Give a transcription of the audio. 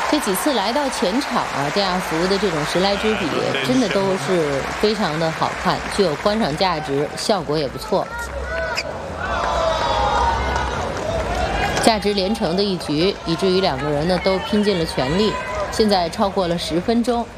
这几次来到前场啊，这样服务的这种10来支笔，真的都是非常的好看，具有观赏价值，效果也不错。价值连城的一局，以至于两个人呢都拼尽了全力。现在超过了10分钟，